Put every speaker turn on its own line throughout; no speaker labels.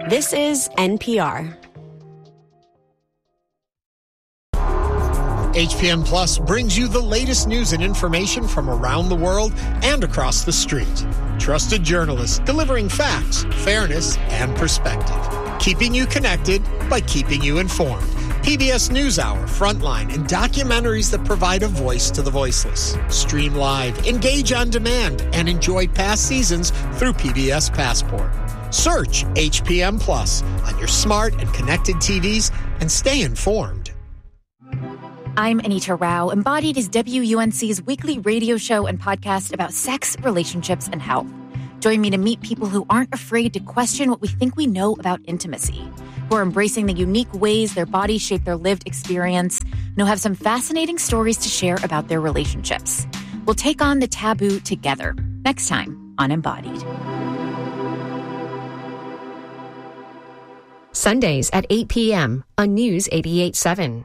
This is NPR.
HPM Plus brings you the latest news and information from around the world and across the street. Trusted journalists delivering facts, fairness, and perspective. Keeping you connected by keeping you informed. PBS NewsHour, Frontline, and documentaries that provide a voice to the voiceless. Stream live, engage on demand, and enjoy past seasons through PBS Passport. Search HPM Plus on your smart and connected TVs and stay informed.
I'm Anita Rao. Embodied is WUNC's weekly radio show and podcast about sex, relationships, and health. Join me to meet people who aren't afraid to question what we think we know about intimacy, who are embracing the unique ways their bodies shape their lived experience, and who have some fascinating stories to share about their relationships. We'll take on the taboo together next time on Embodied.
Sundays at 8 p.m. on News 88.7.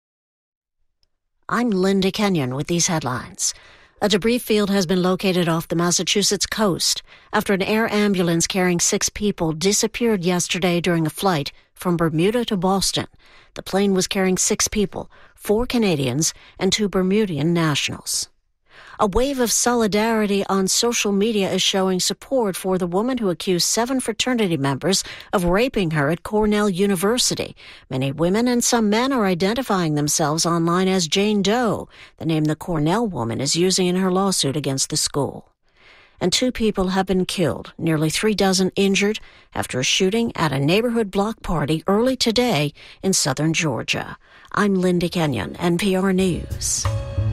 I'm Linda Kenyon with these headlines. A debris field has been located off the Massachusetts coast after an air ambulance carrying 6 people disappeared yesterday during a flight from Bermuda to Boston. The plane was carrying 6 people, 4 Canadians and 2 Bermudian nationals. A wave of solidarity on social media is showing support for the woman who accused 7 fraternity members of raping her at Cornell University. Many women and some men are identifying themselves online as Jane Doe, the name the Cornell woman is using in her lawsuit against the school. And 2 people have been killed, nearly 3 dozen injured after a shooting at a neighborhood block party early today in southern Georgia. I'm Linda Kenyon, NPR News.